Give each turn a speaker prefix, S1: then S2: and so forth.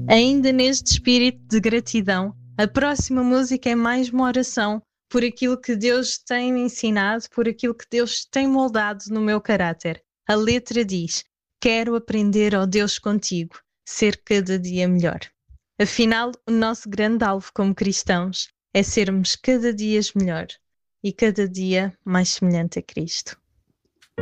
S1: Ainda neste espírito de gratidão, a próxima música é mais uma oração por aquilo que Deus tem me ensinado, por aquilo que Deus tem moldado no meu caráter. A letra diz: quero aprender, ó Deus, contigo, ser cada dia melhor. Afinal, o nosso grande alvo como cristãos é sermos cada dia melhor e cada dia mais semelhante a Cristo.